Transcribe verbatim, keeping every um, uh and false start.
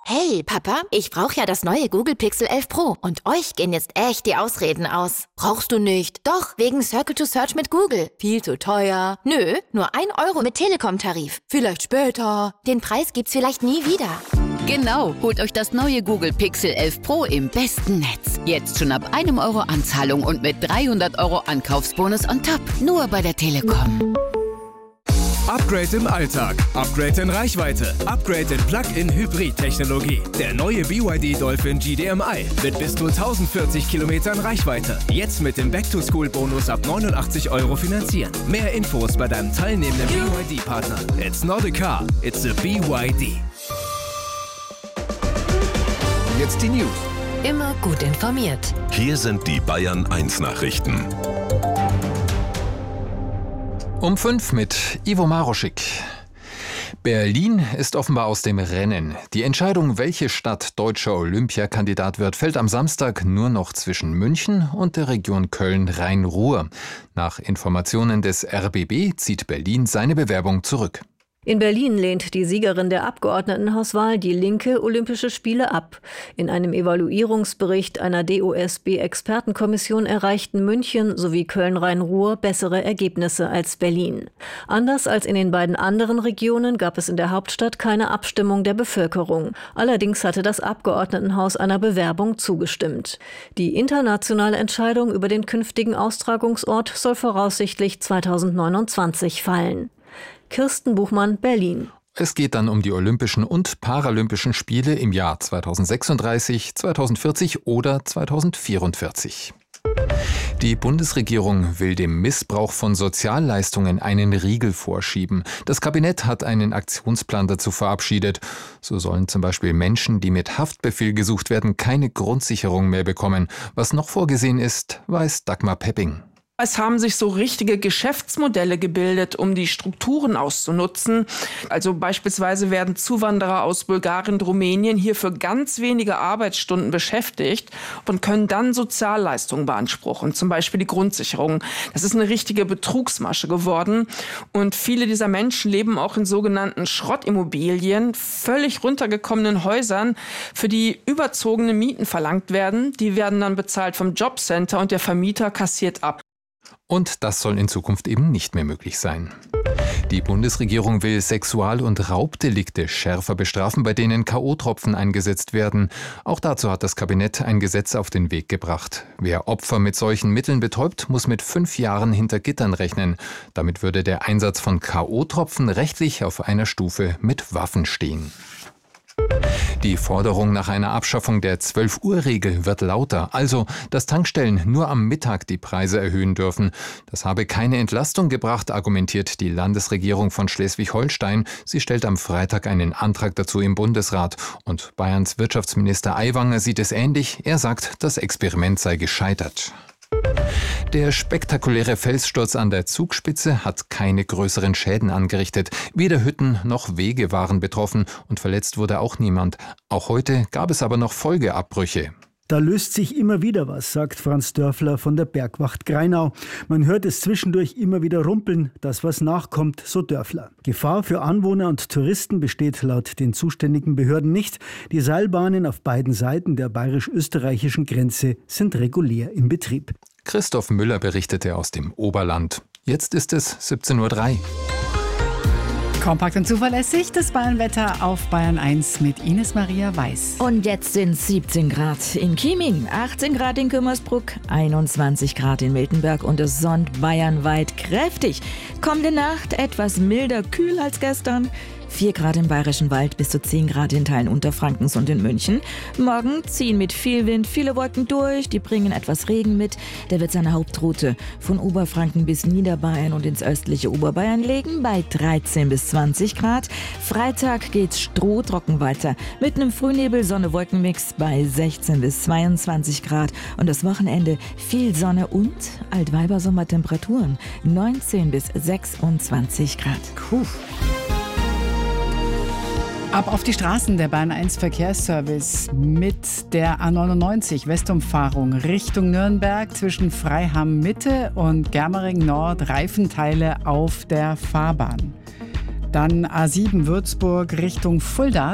Hey, Papa, ich brauche ja das neue Google Pixel elf Pro und euch gehen jetzt echt die Ausreden aus. Brauchst du nicht? Doch, wegen Circle to Search mit Google. Viel zu teuer. Nö, nur ein Euro mit Telekom-Tarif. Vielleicht später. Den Preis gibt's vielleicht nie wieder. Genau, holt euch das neue Google Pixel elf Pro im besten Netz. Jetzt schon ab einem Euro Anzahlung und mit dreihundert Euro Ankaufsbonus on top. Nur bei der Telekom. Upgrade im Alltag, Upgrade in Reichweite, Upgrade in Plug-in-Hybrid-Technologie. Der neue B Y D Dolphin G D M I mit bis zu tausendvierzig Kilometern Reichweite. Jetzt mit dem Back-to-School-Bonus ab neunundachtzig Euro finanzieren. Mehr Infos bei deinem teilnehmenden B Y D-Partner. It's not a car, it's a B Y D. Jetzt die News. Immer gut informiert. Hier sind die Bayern eins Nachrichten. Um fünf mit Ivo Maroschik. Berlin ist offenbar aus dem Rennen. Die Entscheidung, welche Stadt deutscher Olympiakandidat wird, fällt am Samstag nur noch zwischen München und der Region Köln-Rhein-Ruhr. Nach Informationen des R B B zieht Berlin seine Bewerbung zurück. In Berlin lehnt die Siegerin der Abgeordnetenhauswahl, die Linke, Olympische Spiele ab. In einem Evaluierungsbericht einer D O S B-Expertenkommission erreichten München sowie Köln-Rhein-Ruhr bessere Ergebnisse als Berlin. Anders als in den beiden anderen Regionen gab es in der Hauptstadt keine Abstimmung der Bevölkerung. Allerdings hatte das Abgeordnetenhaus einer Bewerbung zugestimmt. Die internationale Entscheidung über den künftigen Austragungsort soll voraussichtlich zweitausendneunundzwanzig fallen. Kirsten Buchmann, Berlin. Es geht dann um die Olympischen und Paralympischen Spiele im Jahr zweitausendsechsunddreißig, zweitausendvierzig oder zweitausendvierundvierzig. Die Bundesregierung will dem Missbrauch von Sozialleistungen einen Riegel vorschieben. Das Kabinett hat einen Aktionsplan dazu verabschiedet. So sollen zum Beispiel Menschen, die mit Haftbefehl gesucht werden, keine Grundsicherung mehr bekommen. Was noch vorgesehen ist, weiß Dagmar Pepping. Es haben sich so richtige Geschäftsmodelle gebildet, um die Strukturen auszunutzen. Also beispielsweise werden Zuwanderer aus Bulgarien und Rumänien hier für ganz wenige Arbeitsstunden beschäftigt und können dann Sozialleistungen beanspruchen, zum Beispiel die Grundsicherung. Das ist eine richtige Betrugsmasche geworden. Und viele dieser Menschen leben auch in sogenannten Schrottimmobilien, völlig runtergekommenen Häusern, für die überzogene Mieten verlangt werden. Die werden dann bezahlt vom Jobcenter und der Vermieter kassiert ab. Und das soll in Zukunft eben nicht mehr möglich sein. Die Bundesregierung will Sexual- und Raubdelikte schärfer bestrafen, bei denen K O-Tropfen eingesetzt werden. Auch dazu hat das Kabinett ein Gesetz auf den Weg gebracht. Wer Opfer mit solchen Mitteln betäubt, muss mit fünf Jahren hinter Gittern rechnen. Damit würde der Einsatz von K O-Tropfen rechtlich auf einer Stufe mit Waffen stehen. Die Forderung nach einer Abschaffung der zwölf-Uhr-Regel wird lauter, also dass Tankstellen nur am Mittag die Preise erhöhen dürfen. Das habe keine Entlastung gebracht, argumentiert die Landesregierung von Schleswig-Holstein. Sie stellt am Freitag einen Antrag dazu im Bundesrat. Und Bayerns Wirtschaftsminister Aiwanger sieht es ähnlich. Er sagt, das Experiment sei gescheitert. Der spektakuläre Felssturz an der Zugspitze hat keine größeren Schäden angerichtet. Weder Hütten noch Wege waren betroffen und verletzt wurde auch niemand. Auch heute gab es aber noch Folgeabbrüche. Da löst sich immer wieder was, sagt Franz Dörfler von der Bergwacht Greinau. Man hört es zwischendurch immer wieder rumpeln, dass was nachkommt, so Dörfler. Gefahr für Anwohner und Touristen besteht laut den zuständigen Behörden nicht. Die Seilbahnen auf beiden Seiten der bayerisch-österreichischen Grenze sind regulär im Betrieb. Christoph Müller berichtete aus dem Oberland. Jetzt ist es siebzehn Uhr drei. Kompakt und zuverlässig, das Bayernwetter auf Bayern eins mit Ines Maria Weiß. Und jetzt sind es siebzehn Grad in Chieming, achtzehn Grad in Kümmersbruck, einundzwanzig Grad in Miltenberg und es sonnt bayernweit kräftig. Kommende Nacht etwas milder kühl als gestern. vier Grad im Bayerischen Wald, bis zu zehn Grad in Teilen Unterfrankens und in München. Morgen ziehen mit viel Wind viele Wolken durch, die bringen etwas Regen mit. Der wird seine Hauptroute von Oberfranken bis Niederbayern und ins östliche Oberbayern legen bei dreizehn bis zwanzig Grad. Freitag geht's strohtrocken weiter mit einem Frühnebel, Sonne-Wolkenmix bei sechzehn bis zweiundzwanzig Grad. Und das Wochenende viel Sonne und Altweibersommertemperaturen neunzehn bis sechsundzwanzig Grad. Puh. Ab auf die Straßen, der Bayern eins Verkehrsservice mit der A neunundneunzig Westumfahrung Richtung Nürnberg zwischen Freiham Mitte und Germering Nord, Reifenteile auf der Fahrbahn. Dann A sieben Würzburg Richtung Fulda.